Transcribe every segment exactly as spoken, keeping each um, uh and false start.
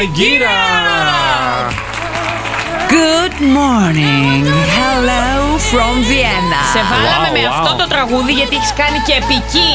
Μαγκύρα! Good morning, hello from Vienna. Σε βάλαμε Wow, με wow. αυτό το τραγούδι γιατί έχεις κάνει και επική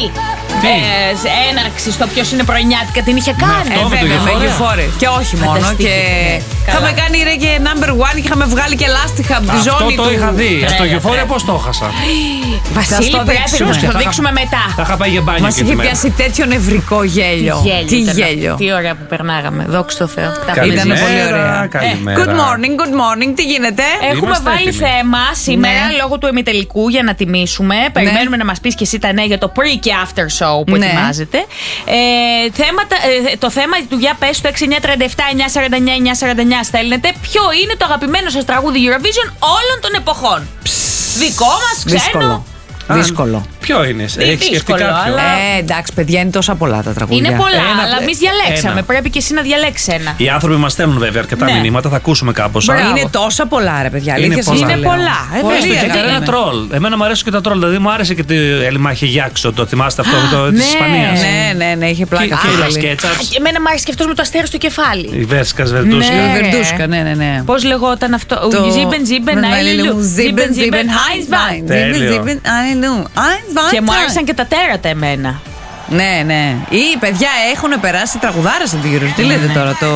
ε, έναρξη στο ποιος είναι πρωινιάτικα. Την είχε κάνει. αυτό, Ε, με το βέβαια, με Euphoria. Euphoria. Και όχι μόνο. Φανταστική, Και ναι. είχαμε Καλά. κάνει ρε και number one και είχαμε βγάλει και λάστιχα από τη Αυτό ζώνη το του. είχα δει. Τρέλα, Στο Euphoria τρέλα. πώς το έχασα. Βασίλη, Θα στο πρέπει δείξουμε. να σου Θα το είχα- δείξουμε μετά. Θα είχα πάει για μπάνιο Μας και είχε τη μέρα. πιάσει τέτοιο νευρικό γέλιο. Τι ήταν γέλιο. αυτό. Τι ωραία που περνάγαμε. Δόξα τω Θεώ. Τα Ήταν πούμε. πολύ ωραία. Καλημέρα. Good morning, good morning. Τι γίνεται? Έχουμε Είμαστε βάλει έτοιμοι. θέμα σήμερα Ναι. λόγω του ημιτελικού για να τιμήσουμε. Περιμένουμε να μας πεις και εσύ τα νέα για το pre και after show που Ναι. ετοιμάζεται. Ε, θέματα, ε, το θέμα του για πες στο έξι εννιά τρία επτά εννιά σαράντα εννιά εννιά σαράντα εννιά στέλνετε. Ποιο είναι το αγαπημένο σας τραγούδι Eurovision όλων των εποχών. Δικό μας, ξένο. Δύσκολο. Α, Δύσκολο. Ποιο είναι, έχει σκεφτεί δύσκολο, κάποιο? αλλά- Ε, εντάξει, παιδιά, είναι τόσα πολλά τα τραγούδια. Είναι πολλά, Ένα, αλλά εμεί ε, διαλέξαμε. ένα. Πρέπει και εσύ να διαλέξει ένα. Οι άνθρωποι μας στέλνουν βέβαια αρκετά Ναι. μηνύματα, θα ακούσουμε κάπως. Μπράβο. Είναι τόσα πολλά, ρε παιδιά. Είναι αλήθεια σας πολλά. το Είναι λέω. πολλά. Ε, Πολύ βέβαια, Και γιατί κανένα είναι. τρόλ. Εμένα μου αρέσουν και τα τρόλ. Δηλαδή μου άρεσε και το Ελιμάχη Γιάξο. Το θυμάστε αυτό με το τη ναι. Ισπανία. Ναι, ναι, ναι, είχε Και, πλάκα. και η πολύ. Λασκέτσα. Και εμένα μου άρεσε και αυτό με το αστέρι στο κεφάλι. Η Βέρσκα Βερντούσκα. Ναι. Η Βερντούσκα, ναι, ναι, ναι. Πώ λεγόταν αυτό. Το- Ζίμπεν, ζίμπεν, άιλιλου. Ζίμπεν, ζίμπεν, άισβαν. Τέλειο. Ζίμπεν, άιλιλου. Άισβαν. Και μου άρεσαν και τα τέρατα εμένα. Ναι, ναι. Ή παιδιά έχουν περάσει τραγουδάρες από την Eurovision. Τι λέτε τώρα, το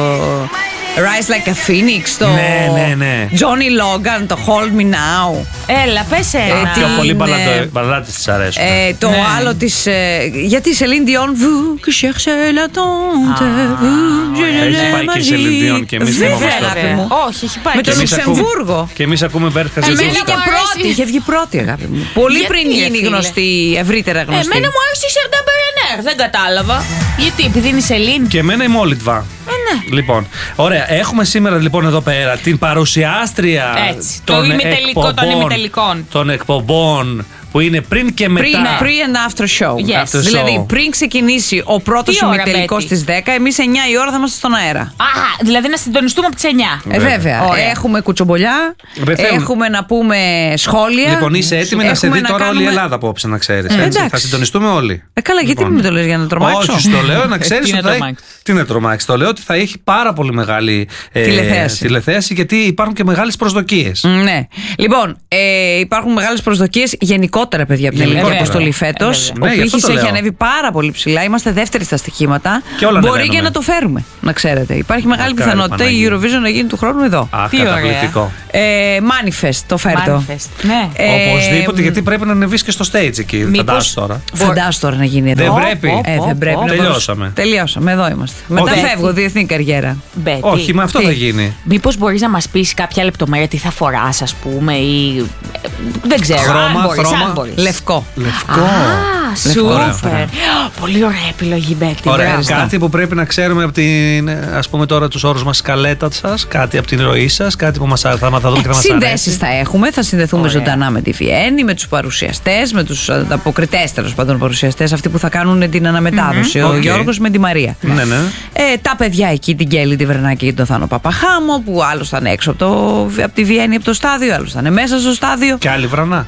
Rise Like a Phoenix, το Ναι, ναι, ναι. Johnny Logan, το Hold Me Now. Έλα, πες ένα. Ε, Πιο τι- πολύ ναι. μπαλάτες της αρέσουν. Ε, το Ναι. άλλο της. Ε, γιατί η Celine Dion. Vous que cherchez la tante. vous, je ne Έχει πάει l'aime και η pas. Celine Dion και εμείς Βέβαια, θυμόμαστε. αγάπη μου. Όχι, έχει πάει. Με και το εμείς. Λουξεμβούργο. Και εμείς ακούμε Βέρσκα Εμένα Βγήκε Βερντούσκα. μου πρώτη, αρέσει. είχε βγει πρώτη, αγάπη μου. Πολύ Γιατί, πριν ρε γίνει φίλε? γνωστή, ευρύτερα γνωστή. Εμένα μου άρεσε η Σερντά Μπερενέρ. Δεν κατάλαβα. Γιατί, επειδή είναι η Σελήνη. Και εμένα η Μόλιτβα. ναι. Λοιπόν, ωραία. Έχουμε σήμερα λοιπόν εδώ πέρα την παρουσιάστρια Έτσι, το ημιτελικό των εκπομπών- ημιτελικών. των εκπομπών που είναι πριν και μετά. Πριν, pre and after show. Yes. After show. Δηλαδή, πριν ξεκινήσει ο πρώτος Τι ώρα, ημιτελικός Μπέτη? στις δέκα, εμείς εννιά η ώρα θα είμαστε στον αέρα. Α, δηλαδή να συντονιστούμε από τις εννιά. Ε, βέβαια. Ωραία. Έχουμε κουτσομπολιά, Ρε, θέλω- έχουμε να πούμε σχόλια. Λοιπόν, είσαι έτοιμη να σε Έχουμε δει τώρα όλη η κάνουμε- Ελλάδα απόψε, να ξέρει. Ε, εντάξει. Θα συντονιστούμε όλοι. Ε, καλά, γιατί Λοιπόν. μην το λες για να τρομάξω. Όχι, το λέω να ξέρει Τι ότι να θα έχει. τρομάξει? Τι να τρομάξει. Το λέω ότι θα έχει πάρα πολύ μεγάλη ε, Τηλεθέαση. τηλεθέαση, γιατί υπάρχουν και μεγάλες προσδοκίες. Ναι. Λοιπόν, ε, υπάρχουν μεγάλες προσδοκίες γενικότερα, παιδιά, από την ελληνική Γενικότερα. αποστολή φέτος. Ε, Ο ναι, γι' αυτό πύχης το έχει λέω. ανέβει πάρα πολύ ψηλά. Είμαστε δεύτεροι στα στοιχήματα. Και όλα Μπορεί ανεβαίνουμε. και να το φέρουμε, να ξέρετε. Υπάρχει μεγάλη Μακάρι, πιθανότητα η Παναγία. Eurovision να γίνει του χρόνου εδώ. Αχ, Τι ωραία. καταπληκτικό. Ε, manifest, το φέρτο. Manifest. Ναι. Ε, Οπωσδήποτε, γιατί πρέπει να ανεβεί και στο stage εκεί. Μήπως- Φαντάσου τώρα. Φαντάσου τώρα να γίνει εδώ. Δεν πρέπει. Ε, δεν πρέπει να Τελειώσαμε. μπορούσε- Τελειώσαμε, εδώ είμαστε. Μετά Όχι. φεύγω, διεθνή καριέρα. Μπέτη. Όχι, με αυτό Τι? θα γίνει. Μήπως μπορείς να μας πεις κάποια λεπτομέρεια τι θα φοράς, ας πούμε, ή. Δεν ξέρω. Χρώμα, αν μπορείς, χρώμα. αν μπορείς. Λευκό. Λευκό. Α, Ωραία, σούπερ. ωραία. Πολύ ωραία επιλογή, Μπέτη. Ωραία. Μπράβο. Κάτι που πρέπει να ξέρουμε από την, ας πούμε τώρα, τους όρους μας σκαλέτα σας, κάτι από την ροή σας, κάτι που μας, θα, θα δούμε και θα μας Συνδέσεις αρέσει. θα έχουμε, θα συνδεθούμε Ωραία. ζωντανά με τη Βιέννη, με τους παρουσιαστές, με τους ανταποκριτές τέλος πάντων παρουσιαστές, αυτοί που θα κάνουν την αναμετάδοση. Ο Οκ. Γιώργος με τη Μαρία. Ναι, ναι. Ε, τα παιδιά εκεί, την Κέλλη, τη Βρενάκη και τον Θάνο Παπαχάμο, που άλλος θα είναι έξω από, το, από τη Βιέννη, από το στάδιο, άλλος θα είναι μέσα στο στάδιο. Και άλλη βρανά.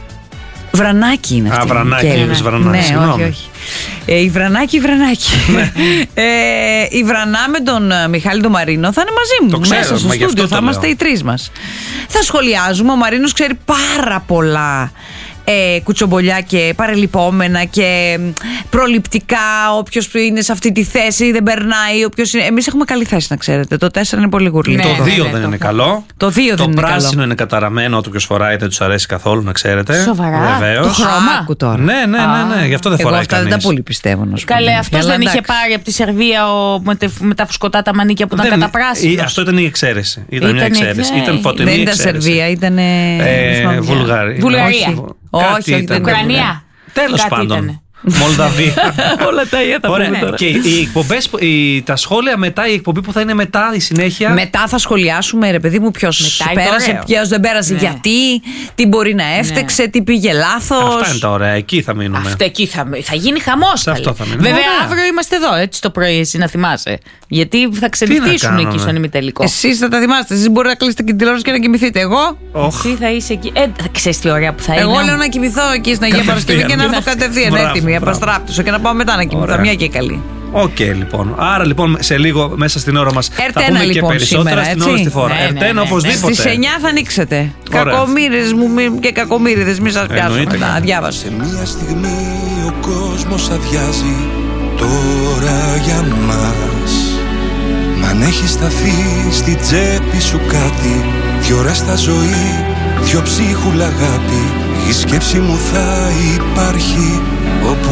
Βρανάκι είναι αυτή. Α, Βρανάκι, η Κέλλη. είπες Βρανά, Ναι, συγγνώμη. όχι, όχι. Ε, η Βρανάκι, η Βρανάκι. ε, η Βρανά με τον ε, Μιχάλη τον Μαρίνο θα είναι μαζί μου. Το ξέρω, μέσα στο μα γι' αυτό στούντιο. το Θα λέω. είμαστε οι τρεις μας. Θα σχολιάζουμε. Ο Μαρίνος ξέρει πάρα πολλά ε, κουτσομπολιά και παρελειπόμενα και μ, προληπτικά. Όποιος είναι σε αυτή τη θέση δεν περνάει. Όποιος είναι... Εμείς έχουμε καλή θέση, να ξέρετε. Το τέσσερα είναι πολύ γουρλί. Ναι, Το δύο ναι, δεν το είναι έχω. καλό. Το δύο Το δεν είναι πράσινο καλό. είναι καταραμένο, όποιος φοράει δεν τους αρέσει καθόλου, να ξέρετε. Σοβαρά? Βεβαίως. Το χρώμα? Άκου τώρα. Ναι, ναι, ναι, ναι, γι' αυτό δεν Εγώ φοράει αυτά δεν κανείς. τα πολύ πιστεύω, να σου πω. Καλέ, αυτός Αλλά δεν είχε εντάξει. πάρει από τη Σερβία ο, με, τε- με τα φουσκωτά τα μανίκια που ήταν Δεν- κατά πράσινο. ή- Αυτό ήταν η εξαίρεση. Ήταν μια Ήταν η εξαίρεση. εξαίρεση. Ήταν φωτεινή Δεν ήταν εξαίρεση. Σερβία, ήταν. Ε, Βουλγαρία. Βουλγαρία. Όχι, Κάτι όχι, δεν ήταν. ήταν. Ουκρανία. Τέλος Κάτι πάντων. ήτανε. Μολδαβία. Όλα τα ίδια τα πούμε Ωραία. τώρα. Και οι εκπομπές, που- οι- τα σχόλια μετά, η εκπομπή που θα είναι μετά, η συνέχεια. Μετά θα σχολιάσουμε, ρε παιδί μου, ποιο Μετά είναι το πέρασε, ωραίο. ποιο δεν πέρασε, Ναι. γιατί, τι μπορεί να έφτεξε, τι πήγε λάθος. Αυτά είναι τα ωραία. Εκεί θα μείνουμε. Αυτό εκεί θα, θα γίνει χαμός. Σε αυτό καλέ. θα μείνουμε. Βέβαια, Ωραία. αύριο είμαστε εδώ, έτσι το πρωί, εσύ να θυμάσαι. Γιατί θα ξενυχτήσουν κάνουμε? εκεί στον ημιτελικό. Εσείς θα τα θυμάστε. Εσείς μπορείτε να κλείσετε και την τηλεόραση και να κοιμηθείτε. Εγώ, Οχ. Εσύ θα είσαι εκεί. Ε, θα ξέρεις τι ωραία που θα είναι. εγώ λέω να κοιμηθώ εκεί στην Αγία Κατευθείαν. Παρασκευή και να έρθω κατευθείαν Μπράβο, έτοιμη, μπράβο. απαστράπτωσο και να πάω μετά να κοιμηθώ. Ωραία. Μια και καλή. Οκ, okay, λοιπόν. Άρα λοιπόν σε λίγο μέσα στην ώρα μας θα πούμε λοιπόν, και περισσότερα σήμερα, στην έτσι? ώρα στη φορά. Ναι, Ερτένα ναι, ναι, οπωσδήποτε. Στις εννιά θα ανοίξετε. Κακομοίρες μου μη, και κακομοίριδες, μη σας πιάσω μετά. Διάβασε. Σε μια στιγμή ο κόσμος αδειάζει τώρα για μας. Μ' αν έχει σταθεί στη τσέπη σου κάτι, δυο ώρα στα ζωή, δυο ψίχουλα αγάπη, η σκέψη μου θα υπάρχει όπου